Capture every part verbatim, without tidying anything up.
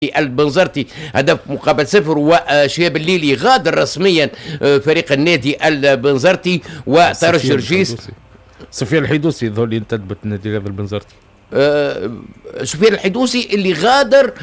البنزرتي هدف مقابل صفر. وشهاب الليلي غادر رسميا فريق النادي البنزرتي وطارق جرجيس. سفيان الحيدوسي ذولي انتدبت نادي البنزرتي. آه سفيان الحيدوسي اللي غادر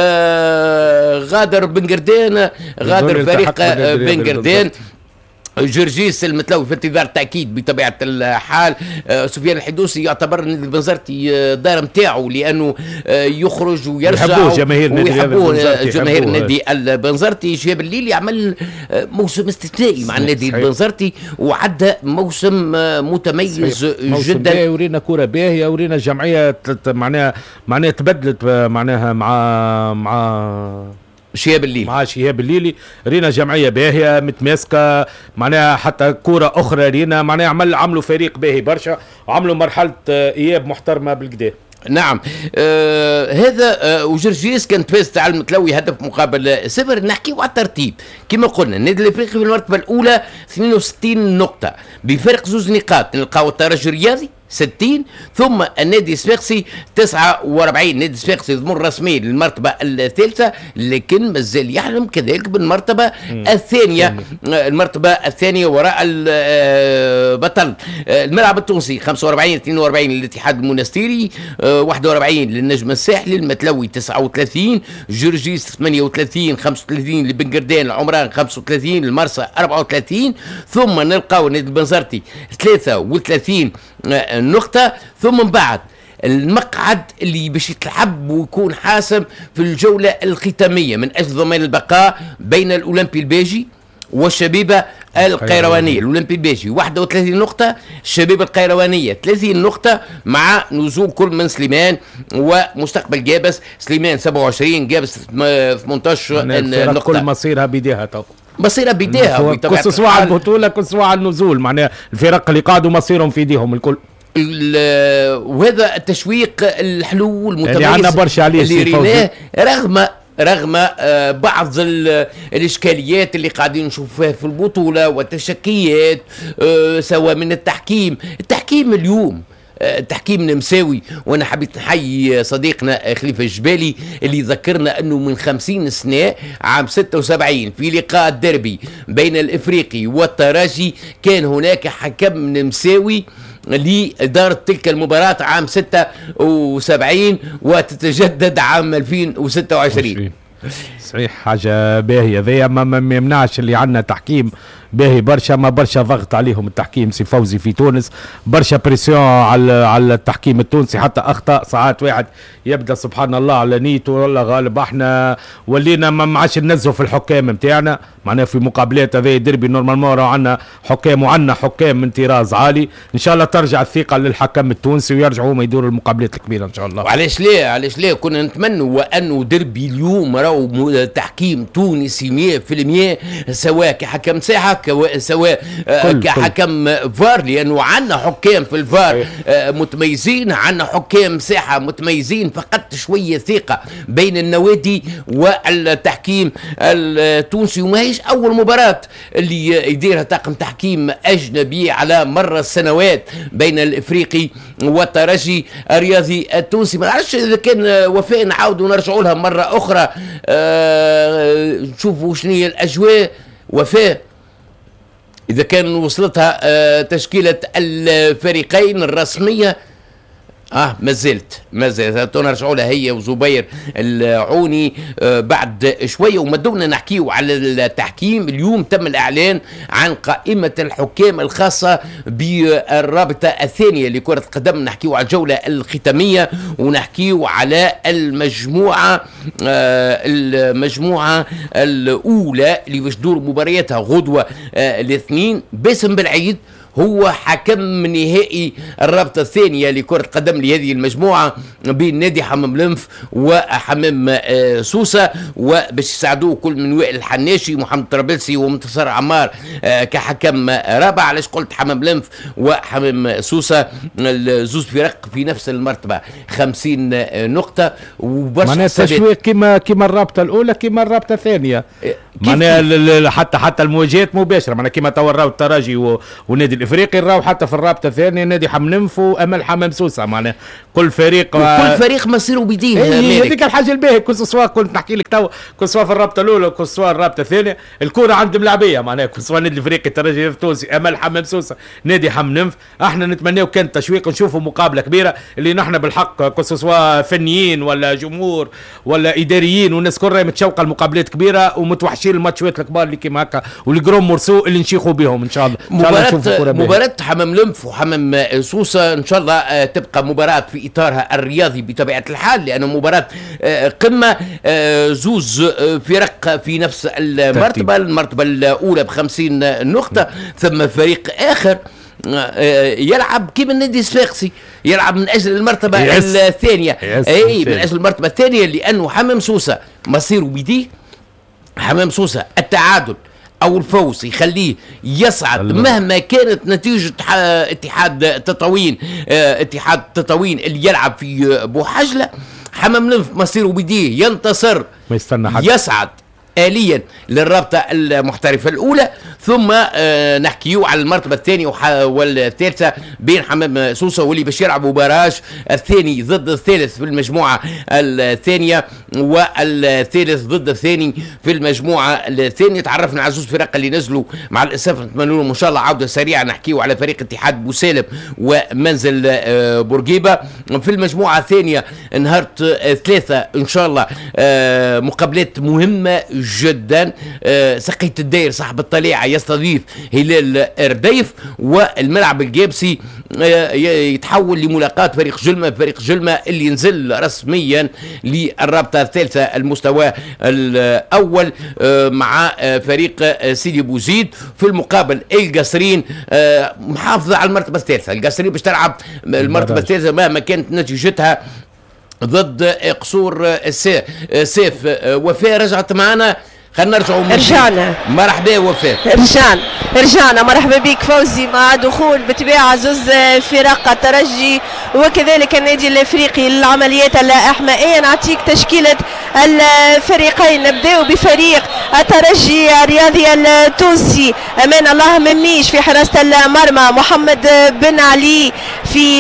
آه غادر بنقردان غادر فريق بنقردان. جرجيس المتلوي في انتظار التاكيد بطبيعه الحال. آه سفيان الحيدوسي يعتبر النادي البنزرتي دار نتاعو لانه آه يخرج ويرجع ويحبوه جماهير النادي البنزرتي. شهاب الليلي عمل آه موسم استثنائي مع النادي البنزرتي وعدى موسم آه متميز جدا. ورينا كره باهيه ورينا جمعيه معناها معناها تبدلت معناها مع مع شهاب الليلي مع شهاب الليلي. رينا جمعيه باهيه متماسكه معناها حتى كوره اخرى رينا معناها عمل عملوا فريق باهي برشا وعملوا مرحله اياب محترمه بالكدا. نعم آه هذا آه وجرجيس كانت فازت على المتلوي هدف مقابل صفر. نحكيو على الترتيب كما قلنا النادي الافريقي في المرتبه الاولى اثنين وستين نقطه بفرق زوز نقاط. نلقاو الترجي الرياضي ستين ثم النادي الصفاقسي تسعة وأربعين. النادي الصفاقسي ضمن رسمي للمرتبة الثالثة لكن مازال يحلم كذلك بالمرتبة الثانية. المرتبة الثانية وراء البطل. الملعب التونسي خمسة وأربعين اثنين وأربعين للاتحاد المنستيري، واحد وأربعين للنجم الساحلي، المتلوي تسعة وثلاثين، جرجيس ثمانية وثلاثين، خمسة وثلاثين لبنقردان، العمران خمسة وثلاثين، المرسى أربعة وثلاثين. ثم نلقاو النادي البنزرتي ثلاثة وثلاثين نقطة. ثم من بعد المقعد اللي باش يتلعب ويكون حاسم في الجولة الختامية من أجل ضمان البقاء بين الأولمبي الباجي والشبيبة القيروانية. الأولمبي الباجي واحد وثلاثين نقطة، الشبيبة القيروانية ثلاثين نقطة مع نزول كل من سليمان ومستقبل جابس. سليمان سبعة وعشرين، جابس ثمانية عشر نقطة. كل مصيرها بداية تو مصيرها بداية كل سواء على البطولة كل سواء على النزول. معناها الفرق اللي قادوا مصيرهم في ايديهم الكل. وهذا التشويق الحلو المتميز اللي عندنا برشا عليه اللي ريناه رغم رغم بعض الاشكاليات اللي قاعدين نشوفها في البطوله والتشكيات سواء من التحكيم. التحكيم اليوم التحكيم نمساوي. وانا حبيت نحيي صديقنا خليفه الجبالي اللي ذكرنا انه من خمسين سنه عام ستة وسبعين في لقاء الدربي بين الافريقي والترجي كان هناك حكم نمساوي لإدارة تلك المباراة عام ستة وسبعين وتتجدد عام ألفين وستة وعشرين. صحيح حاجة باهية ذي ما يمنعش اللي عندنا تحكيم باهي برشا. ما برشا ضغط عليهم التحكيم سي فوزي في تونس، برشا بريسيون على على التحكيم التونسي. حتى اخطاء ساعات واحد يبدا سبحان الله على نيته والله غالب. احنا ولينا ما عادش ننزلوا في الحكام نتاعنا معناها في مقابلات هذه ديربي نورمالمون راه عندنا حكام وعندنا حكام من طراز عالي. ان شاء الله ترجع الثقه للحكم التونسي ويرجعوا هما يدوروا المقابلات الكبيره ان شاء الله. وعلاش ليه علاش ليه كنا نتمنوا وانه ديربي اليوم راهو تحكيم تونسي مية بالمية سواء كحكم ساحه سواء كل كحكم كل. فار لانه عندنا حكام في الفار متميزين، عندنا حكام ساحه متميزين. فقدت شويه ثقه بين النوادي والتحكيم التونسي وما هيش اول مباراه اللي يديرها طاقم تحكيم اجنبي على مر السنوات بين الافريقي والترجي الرياضي التونسي. ما نعرفش اذا كان وفاء نعاودوا نرجعوا لها مره اخرى أه نشوفوا شنو هي الاجواء. وفاء إذا كان وصلتها آه تشكيلة الفريقين الرسمية اه ما زلت ما زلت نرجعوا لها هي وزبير العوني آه بعد شويه. وما دمنا نحكيو على التحكيم اليوم تم الاعلان عن قائمه الحكام الخاصه بالرابطه الثانيه لكره القدم. نحكيو على الجوله الختاميه ونحكيو على المجموعه آه المجموعه الاولى اللي باش تدور مبارياتها غدوه آه الاثنين. باسم بالعيد هو حكم نهائي الرابطة الثانية لكرة القدم لهذه المجموعة بين نادي حمام لنف وحمام سوسة. وباش يساعدوه كل من وائل الحناشي محمد طرابلسي ومنتصر عمار كحكم رابع. علاش قلت حمام لنف وحمام سوسة؟ الزوز فرق في نفس المرتبة خمسين نقطة وبرشا معناها التشويق كما كما الرابطة الأولى كما الرابطة الثانية. معناها حتى حتى المواجهات مباشرة معناها كما توا الترجي والنادي الافريقي نراو حتى في الرابطه الثانيه نادي حمنمف وامل حمام سوسه معناها كل فريق كل فريق مصيره بيديه. هذيك الحاجه الباهيه كل سوا كنت نحكي لك تو كل سوا في الرابطه الاولى كل سوا الرابطه الثانيه الكره عند ملاعبيه معناها كل سوا نادي الافريقي الترجي التونسي امل حمام سوسه نادي حمنمف احنا نتمناو كان تشويق نشوفوا مقابله كبيره اللي نحن بالحق كل سوا فنيين ولا جمهور ولا اداريين والناس كلها متشوقه المقابلات كبيره ومتوحشين الماتشات الكبار اللي كيما هكا واللي جروم مرسو اللي نشيخوا بهم ان شاء الله. مباراة مباراة حمام لمف وحمام سوسة ان شاء الله تبقى مباراة في اطارها الرياضي بطبيعة الحال لانه مباراة قمة زوز فرق في نفس المرتبة المرتبة الاولى بخمسين نقطة ثم فريق اخر يلعب كيما النادي الصفاقسي يلعب من اجل المرتبة يس. الثانية يس. اي من اجل المرتبة الثانية لانه حمام سوسة مصيره بيديه. حمام سوسة التعادل او الفوز يخليه يصعد الله. مهما كانت نتيجة اتحاد تطاوين اتحاد تطاوين اللي يلعب في بوحجلة. حمام لمف مصيره بيديه ينتصر ما يستنى حد. يصعد آليا للرابطة المحترفة الأولى ثم آه نحكيو على المرتبة الثانية والثالثة بين حمام سوسة واللي باش يلعبوا باراج الثاني ضد الثالث في المجموعة الثانية والثالث ضد الثاني في المجموعة الثانية. تعرفنا على زوج فرق اللي نزلوا مع الأسف نتمنى لهم إن شاء الله عودة سريعة. نحكيو على فريق اتحاد بوسالم ومنزل آه بورقيبة. في المجموعة الثانية نهار ثلاثة إن شاء الله آه مقابلات مهمة جدا. آه سقية الداير صاحب الطليعة يستضيف هلال رديف والملعب الجابسي آه يتحول لملاقاة فريق جلمة. فريق جلمة اللي ينزل رسميا للرابطة الثالثة المستوى الأول آه مع آه فريق آه سيدي بوزيد. في المقابل القصرين آه محافظة على المرتبة الثالثة. القصرين باش تلعب المرتبة الثالثة مهما كانت نتيجتها ضد قصور سيف. وفاء رجعت معنا خلينا نرجعوا رجعنا. مرحبا وفاء. رجعنا رجعنا مرحبا بك فوزي مع دخول بطبيعه زوز فرق الترجي وكذلك النادي الافريقي للعمليات الاحمائيه. نعطيك تشكيله الفريقين. نبداو بفريق الترجي الرياضي التونسي امان الله مميش في حراسه المرمى، محمد بن علي في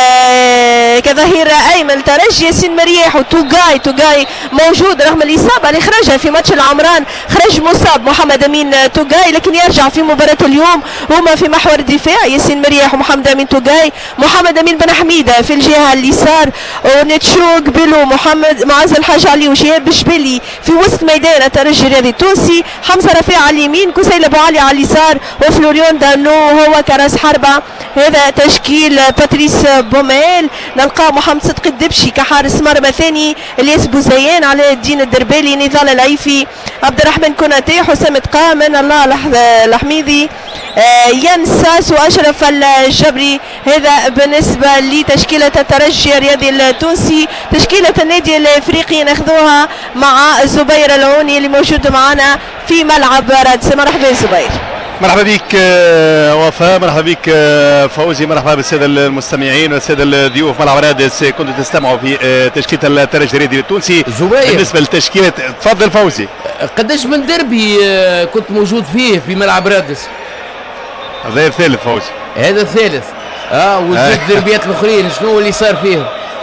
كظهير ايمن الترجي، ياسين مريح وتوغاي توغاي موجود رغم الاصابه اللي خرجها في ماتش العمران، خرج مصاب محمد امين توغاي لكن يرجع في مباراه اليوم. هما في محور الدفاع ياسين مريح ومحمد امين توغاي، محمد امين بن حميده في الجهه اليسار ونتشو قبلو محمد معز الحاج علي وشهاب بشبيلي في وسط ميدان الترجي الرياضي التونسي، حمزه رفيع على اليمين، كسيل ابو علي على اليسار وفلوريون دانو هو كراس حربه. هذا تشكيل باتريس بوميل. نلقى محمد صدقي الدبشي كحارس مرمى ثاني، الياس بوزيان، علاء الدين الدربالي، نضال العيفي، عبد الرحمن كوناتي، حسام تقامن، الله الحميدي، آه ينساس واشرف الجبري. هذا بالنسبه لتشكيله الترجي الرياضي التونسي. تشكيله النادي الافريقي ناخذوها مع زبير العوني اللي موجود معنا في ملعب رادس. مرحبا زبير. مرحبا بك وفاء، مرحبا بك فوزي، مرحبا بالساده المستمعين والساده الضيوف ملعب رادس. كنتوا تستمعوا في تشكيله الترجي الرياضي التونسي. زبير بالنسبه لتشكيله، تفضل فوزي. قداش من دربي كنت موجود فيه في ملعب رادس؟ هذا الثالث فوزي. هذا الثالث. اه والزوج دربيات الاخرين شنو اللي صار فيهم؟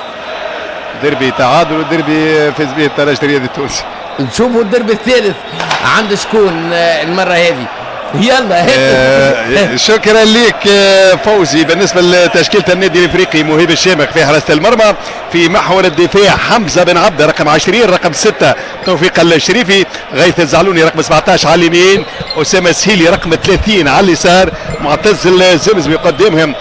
دربي تعادل ودربي فاز به الترجي الرياضي التونسي. نشوفوا الدربي الثالث عند شكون المره هذه؟ يلا آه شكرا لك فوزي. بالنسبه لتشكيله النادي الافريقي، مهيب الشامخ في حراسه المرمى، في محور الدفاع حمزه بن عبد رقم عشرين، رقم ستة توفيق الشريفي، غيث الزعلوني رقم سبعطاش على اليمين، اسامه سهيلي رقم ثلاثين على اليسار، معتز الزمزمي قدامهم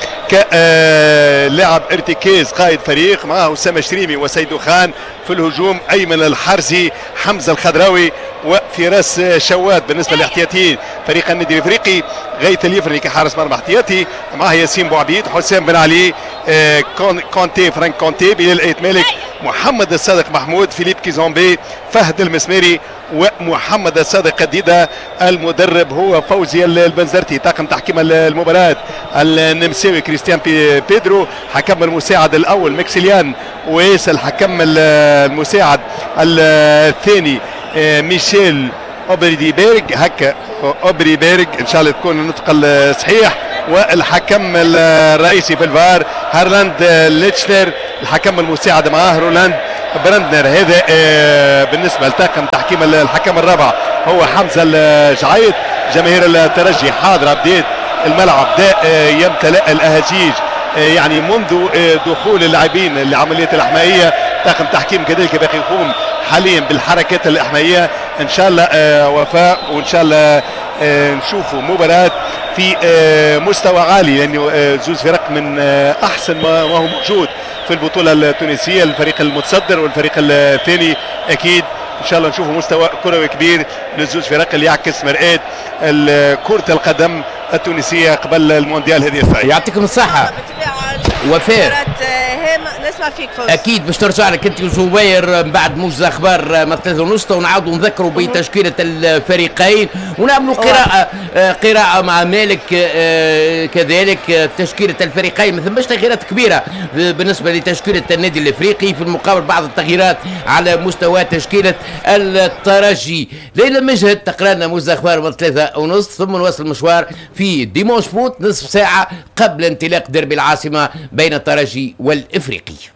كلاعب ارتكاز قائد فريق، معه اسامه شريمي وسيدو خان. في الهجوم ايمن الحرزي، حمزه الخضراوي وفراس شوات. بالنسبه للاحتياطيين فريق النادي الافريقي، غيث اليفرني كحارس مرمى احتياطي، معه ياسين بوعبيد، حسام بن علي، آه كونتي فرانك كونتي، بلال ايت مالك، محمد الصادق محمود، فيليب كيزومبي، فهد المسماري ومحمد الصادق قديدة. المدرب هو فوزي البنزرتي. طاقم تحكيم المباراة النمساوي كريستيان بيدرو، حكم المساعد الاول مكسيليان ويس، الحكم المساعد الثاني ميشيل اوبريديبيرغ، هكا اوبريبيرغ ان شاء الله تكون النطق الصحيح. والحكم الرئيسي في الفار هارلاند ليتشنر، الحكم المساعد معاه رولاند براندنر. هذا بالنسبه لطاقم تحكيم الحكم الرابع هو حمزه الجعيد. جماهير الترجي حاضره، بدايه الملعب دا يمتلئ الاهازيج يعني منذ دخول اللاعبين لعمليه الاحمائيه. طاقم تحكيم كذلك باقي يقوم حاليا بالحركات الاحمائيه. ان شاء الله وفاء، وان شاء الله نشوفوا مباراه في مستوى عالي، لانه زوز فرق من احسن ما هو موجود في البطوله التونسيه، الفريق المتصدر والفريق الثاني. اكيد ان شاء الله نشوفوا مستوى كروي كبير للزوج فرق اللي يعكس مرآة كرة القدم التونسية قبل المونديال هذه السنة. يعطيكم الصحة. وفاء نسمع فيك فوزي. اكيد باش ترجع لك انت وزوير بعد موجز اخبار ما ثلاثة ونص، ونعاودوا نذكروا بتشكيله الفريقين ونعملوا قراءه قراءه مع مالك كذلك. تشكيله الفريقين ما ثماش تغييرات كبيره بالنسبه لتشكيله النادي الافريقي، في المقابل بعض التغييرات على مستوى تشكيله الترجي. ليلى مجهد تقرا لنا موجز اخبار ما ثلاثة ونص، ثم نواصل المشوار في ديمونش فوت نصف ساعه قبل انطلاق دربي العاصمه بين الترجي والإفريقي.